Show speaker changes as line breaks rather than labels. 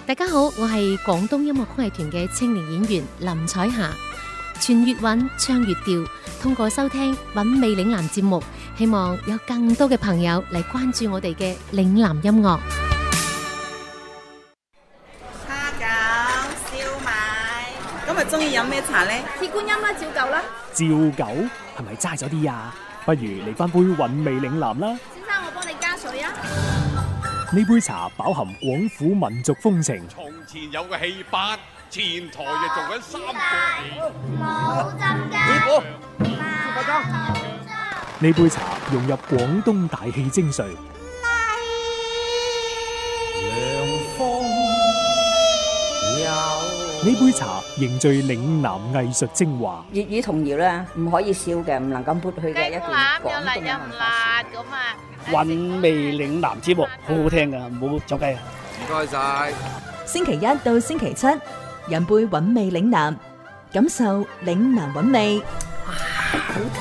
大家好，我係廣東音樂曲藝團嘅青年演員林彩霞。傳粵韻，唱粵調，通過收聽韻味嶺南節目，希望有更多嘅朋友嚟關注我哋嘅嶺南音樂。
蝦餃、燒賣，今日中意飲咩茶呢？
鐵觀音啦，照舊啦。
照舊係咪齋咗啲啊？不如嚟翻杯韻味嶺南啦。
先生，我幫你加水啊。
呢杯茶飽含廣府民族風情。
從前有個戲班，前台就做緊三個
冇浸㗎。
師傅，
呢杯茶融入廣東大氣精髓。呢杯茶凝聚嶺南藝術精華。
粵語童謠咧，唔可以少嘅，唔能夠抹去嘅一段廣東嘅文化。
韻味嶺南節目好好聽㗎，唔好走雞啊！
唔該晒。
星期一到星期七，飲杯韻味嶺南，感受嶺南韻味。